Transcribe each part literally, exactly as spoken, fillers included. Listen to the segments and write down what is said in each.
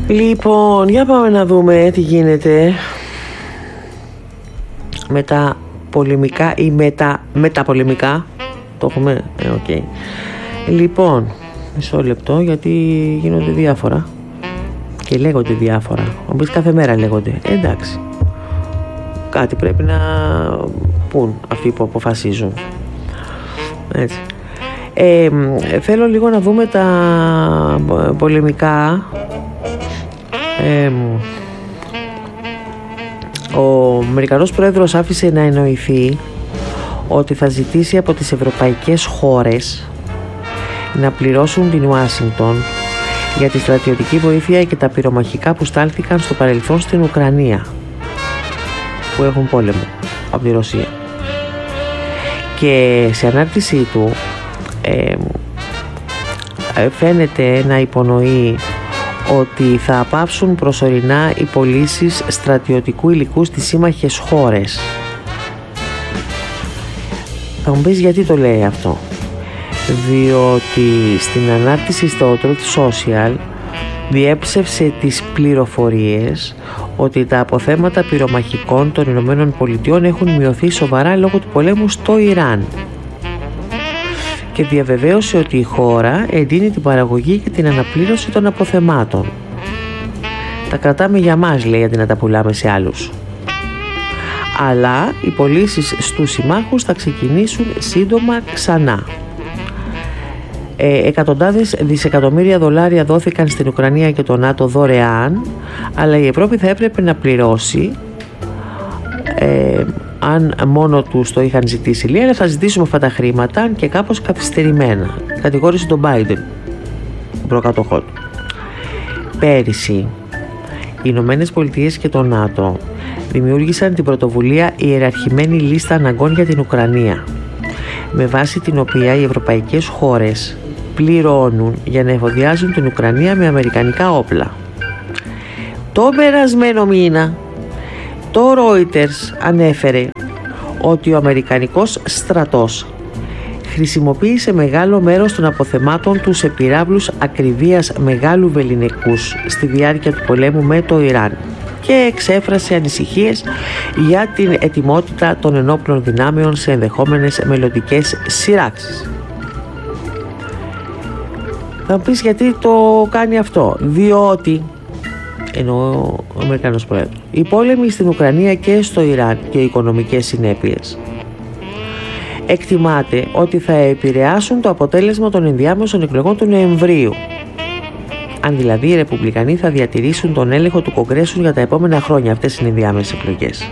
Λοιπόν, για πάμε να δούμε τι γίνεται με τα πολεμικά ή με τα μεταπολεμικά. Το έχουμε, ε, οκ. Okay. Λοιπόν, μισό λεπτό, γιατί γίνονται διάφορα και λέγονται διάφορα. Όμως κάθε μέρα λέγονται. Ε, εντάξει. Κάτι πρέπει να πούν αυτοί που αποφασίζουν. Έτσι. Ε, θέλω λίγο να δούμε τα πολεμικά. Ε, ο Αμερικανός Πρόεδρος άφησε να εννοηθεί ότι θα ζητήσει από τις ευρωπαϊκές χώρες να πληρώσουν την Ουάσιγκτον για τη στρατιωτική βοήθεια και τα πυρομαχικά που στάλθηκαν στο παρελθόν στην Ουκρανία, που έχουν πόλεμο από τη Ρωσία. Και σε ανάρτησή του ε, φαίνεται να υπονοεί ότι θα πάψουν προσωρινά οι πωλήσεις στρατιωτικού υλικού στις σύμμαχες χώρες. Θα μου πεις γιατί το λέει αυτό. Διότι στην ανάρτηση στο Truth Social διέψευσε τις πληροφορίες ότι τα αποθέματα πυρομαχικών των Ηνωμένων Πολιτειών έχουν μειωθεί σοβαρά λόγω του πολέμου στο Ιράν, και διαβεβαίωσε ότι η χώρα εντείνει την παραγωγή και την αναπλήρωση των αποθεμάτων. Τα κρατάμε για μας, λέει, αντί να τα πουλάμε σε άλλους. Αλλά οι πωλήσεις στους συμμάχους θα ξεκινήσουν σύντομα ξανά. Ε, εκατοντάδες δισεκατομμύρια δολάρια δόθηκαν στην Ουκρανία και το ΝΑΤΟ δωρεάν, αλλά η Ευρώπη θα έπρεπε να πληρώσει, ε, αν μόνο τους το είχαν ζητήσει, λέει, αλλά θα ζητήσουμε αυτά τα χρήματα και κάπως καθυστερημένα. Κατηγόρησε τον Biden, τον προκατοχό του. Πέρυσι οι Ηνωμένες Πολιτείες και το ΝΑΤΟ δημιούργησαν την πρωτοβουλία Ιεραρχημένη Λίστα Αναγκών για την Ουκρανία, με βάση την οποία οι ευρωπαϊκές χώρες πληρώνουν για να εφοδιάζουν την Ουκρανία με αμερικανικά όπλα. Το περασμένο μήνα το Reuters ανέφερε ότι ο αμερικανικός στρατός χρησιμοποίησε μεγάλο μέρος των αποθεμάτων του σε πυράβλους ακριβίας μεγάλου βεληνικούς στη διάρκεια του πολέμου με το Ιράν, και εξέφρασε ανησυχίες για την ετοιμότητα των ενόπλων δυνάμεων σε ενδεχόμενες μελλοντικές σειράξεις. Θα πεις γιατί το κάνει αυτό. Διότι, εννοώ ο Αμερικανός Πρόεδρος, οι πόλεμοι στην Ουκρανία και στο Ιράν και οι οικονομικές συνέπειες εκτιμάται ότι θα επηρεάσουν το αποτέλεσμα των ενδιάμεσων εκλογών του Νοεμβρίου. Αν δηλαδή οι Ρεπουμπλικανοί θα διατηρήσουν τον έλεγχο του Κογκρέσου για τα επόμενα χρόνια. Αυτές είναι οι ενδιάμεσες εκλογές.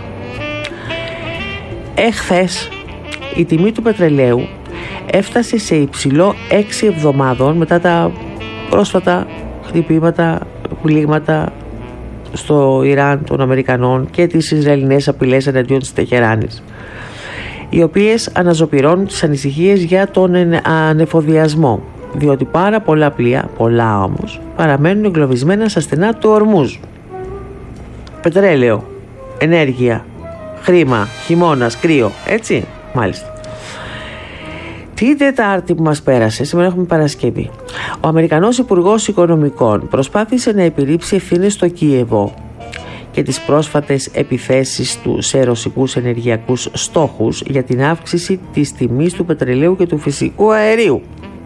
Εχθές η τιμή του πετρελαίου έφτασε σε υψηλό έξι εβδομάδων μετά τα πρόσφατα χτυπήματα, πλήγματα στο Ιράν των Αμερικανών και τις Ισραηλινές απειλές εναντίον της Τεχεράνης, οι οποίες αναζωπυρώνουν τις ανησυχίες για τον ανεφοδιασμό, διότι πάρα πολλά πλοία, πολλά όμως, παραμένουν εγκλωβισμένα στα στενά του Ορμούζ. Πετρέλαιο, ενέργεια, χρήμα, χειμώνας, κρύο, έτσι, μάλιστα. Την Τετάρτη που μας πέρασε, σήμερα έχουμε Παρασκευή, ο Αμερικανός Υπουργός Οικονομικών προσπάθησε να επιρρύψει ευθύνες στο Κίεβο και τις πρόσφατες επιθέσεις του σε ρωσικούς ενεργειακούς στόχους για την αύξηση της τιμής του πετρελαίου και του φυσικού αερίου.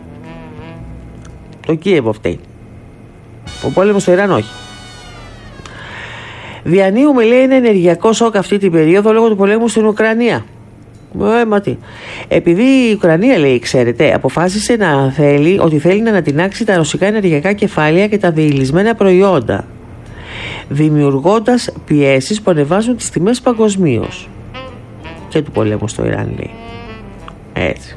Το Κίεβο φταίει. Ο πόλεμος στο Ιράν όχι. Διανύουμε, λέει, ένα ενεργειακό σοκ αυτή την περίοδο λόγω του πολέμου στην Ουκρανία. Ε, μα τι. Επειδή η Ουκρανία, λέει, ξέρετε, αποφάσισε να θέλει, ότι θέλει να ανατινάξει τα ρωσικά ενεργειακά κεφάλαια και τα διελισμένα προϊόντα, δημιουργώντας πιέσεις που ανεβάζουν τις τιμές παγκοσμίως. Και του πολέμου στο Ιράν, λέει. Έτσι.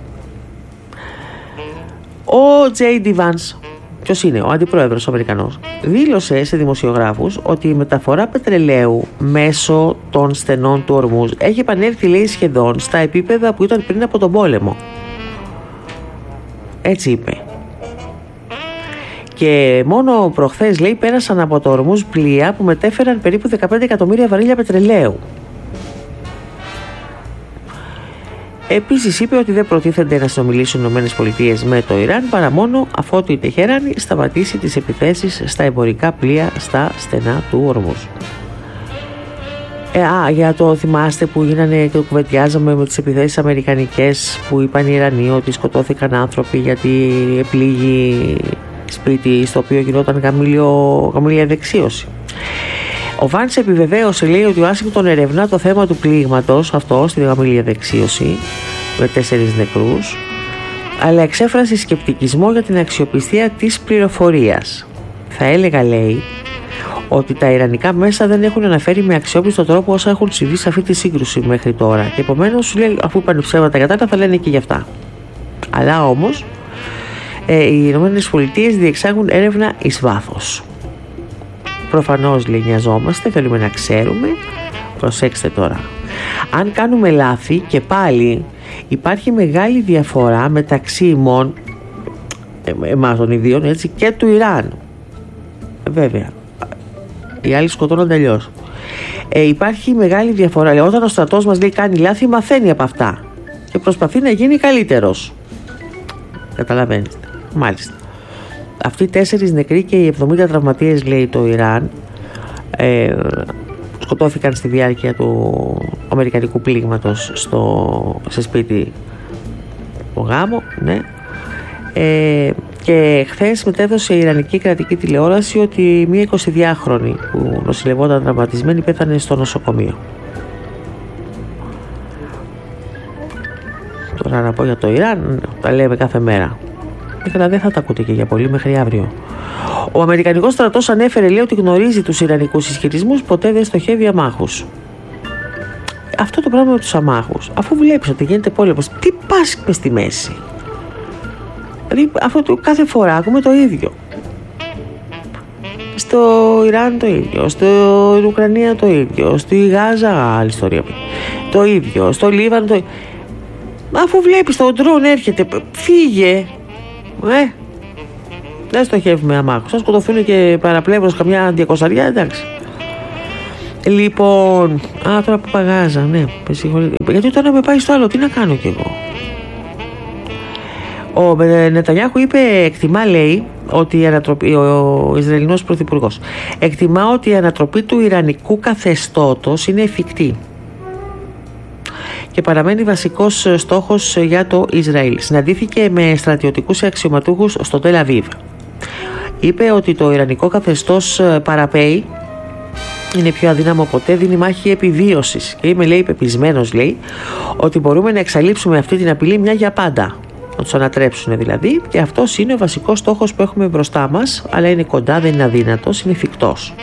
Ο Τζέι Ντι Βάνς, ποιος είναι, ο αντιπρόεδρος Αμερικανός, δήλωσε σε δημοσιογράφους ότι η μεταφορά πετρελαίου μέσω των στενών του Ορμούζ έχει επανέλθει, λέει, σχεδόν στα επίπεδα που ήταν πριν από τον πόλεμο. Έτσι είπε. Και μόνο προχθές, λέει, πέρασαν από το Ορμούζ πλοία που μετέφεραν περίπου δεκαπέντε εκατομμύρια βαρύλια πετρελαίου. Επίσης είπε ότι δεν προτίθενται να συνομιλήσουν οι ΗΠΑ με το Ιράν παρά μόνο αφότου η Τεχεράνη σταματήσει τις επιθέσεις στα εμπορικά πλοία στα στενά του Ορμούζ. Ε, α, για το θυμάστε που γίνανε και το κουβεντιάζαμε με τις επιθέσεις αμερικανικές που είπαν οι Ιρανοί ότι σκοτώθηκαν άνθρωποι γιατί επλήγει σπίτι στο οποίο γινόταν γαμήλια δεξίωση. Ο Βάνς επιβεβαίωσε, λέει, ότι ο Ουάσιγκτον ερευνά το θέμα του πλήγματος αυτό στη γαμήλια δεξίωση με τέσσερις νεκρούς, αλλά εξέφρασε σκεπτικισμό για την αξιοπιστία της πληροφορίας. Θα έλεγα, λέει, ότι τα ιρανικά μέσα δεν έχουν αναφέρει με αξιόπιστο τρόπο όσα έχουν συμβεί σε αυτή τη σύγκρουση μέχρι τώρα. Και επομένως, λέει, αφού είπαν ψέματα για τα άλλα, θα λένε και γι' αυτά. Αλλά όμως, ε, οι Ηνωμένες Πολιτείες διεξάγουν έρευνα εις βάθος. Προφανώς, λέει, νοιαζόμαστε, θέλουμε να ξέρουμε. Προσέξτε τώρα. Αν κάνουμε λάθη, και πάλι υπάρχει μεγάλη διαφορά μεταξύ ημών, ε, εμάς των ιδίων, έτσι, και του Ιράν. Βέβαια. Οι άλλοι σκοτώνονται αλλιώς. Ε, υπάρχει μεγάλη διαφορά. Λέει, όταν ο στρατός μας, λέει, κάνει λάθη, μαθαίνει από αυτά και προσπαθεί να γίνει καλύτερος. Καταλαβαίνετε. Μάλιστα. Αυτοί οι τέσσερις νεκροί και οι εβδομήντα τραυματίες, λέει, το Ιράν ε, σκοτώθηκαν στη διάρκεια του αμερικανικού πλήγματος στο, σε σπίτι το γάμο, ναι. Ε, και χθες μετέδωσε η Ιρανική κρατική τηλεόραση ότι μία εικοσιδυάχρονη που νοσηλευόταν τραυματισμένη πέθανε στο νοσοκομείο. Τώρα να πω για το Ιράν, τα λέμε κάθε μέρα. Αλλά δεν θα τα ακούτε και για πολύ μέχρι αύριο. Ο Αμερικανικός στρατός ανέφερε, λέει, ότι γνωρίζει τους Ιρανικούς ισχυρισμούς, ποτέ δεν στοχεύει αμάχους. Αυτό το πράγμα με τους αμάχους, αφού βλέπεις ότι γίνεται πόλεμος, τι πας μες στη μέση? Δηλαδή αυτό το, κάθε φορά ακούμε το ίδιο. Στο Ιράν το ίδιο, στην Ουκρανία το ίδιο, στη Γάζα άλλη ιστορία, το ίδιο, στο Λίβανο το ίδιο. Αφού βλέπεις το ντρόν έρχεται, φύγε. Ε, δεν στοχεύουμε αμάχους. Αν σκοτωθούν και παραπλεύρος καμιά διακοσαριά, εντάξει. Λοιπόν, α, τώρα που παγάζα, ναι, γιατί τώρα με πάει στο άλλο, τι να κάνω κι εγώ. Ο Νετανιάχου είπε, εκτιμά, λέει, ότι η ανατροπή, ο Ισραηλινός πρωθυπουργός εκτιμά ότι η ανατροπή του ιρανικού καθεστώτος είναι εφικτή και παραμένει βασικός στόχος για το Ισραήλ. Συναντήθηκε με στρατιωτικούς αξιωματούχους στο Τελ Αβίβ. Είπε ότι το ιρανικό καθεστώς παραπέει, είναι πιο αδύναμο ποτέ, δίνει μάχη επιβίωσης και είμαι, λέει, πεπισμένος, λέει, ότι μπορούμε να εξαλείψουμε αυτή την απειλή μια για πάντα. Να τους ανατρέψουν δηλαδή, και αυτός είναι ο βασικός στόχος που έχουμε μπροστά μας, αλλά είναι κοντά, δεν είναι αδύνατος, είναι εφικτός.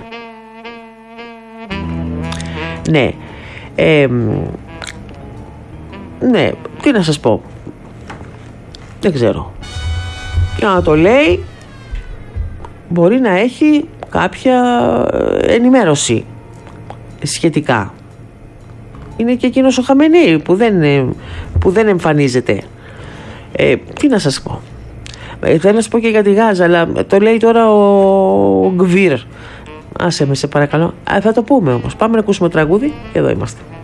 Ναι, ε, ναι, τι να σας πω, δεν ξέρω. Να το λέει, μπορεί να έχει κάποια ενημέρωση σχετικά. Είναι και εκείνος ο Χαμενέι που δεν, που δεν εμφανίζεται. Ε, τι να σας πω. Ε, θέλω να σας πω και για τη Γάζα, αλλά το λέει τώρα ο Γκβίρ. Άσε με, σε παρακαλώ. Α, θα το πούμε όμως. Πάμε να ακούσουμε τραγούδι και εδώ είμαστε.